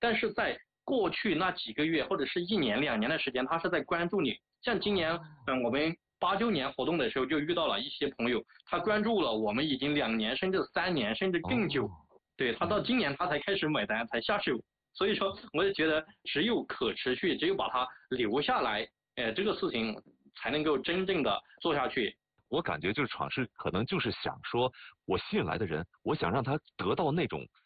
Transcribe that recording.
但是在过去那几个月或者是1年2年的时间，他是在关注你。像今年我们8、9年活动的时候就遇到了一些朋友，他关注了我们已经2年甚至3年甚至更久，对，他到今年他才开始买单才下手。所以说我也觉得只有可持续，只有把它留下来，这个事情才能够真正的做下去。 我感觉就是闯是可能就是想说，我吸引来的人，我想让他得到那种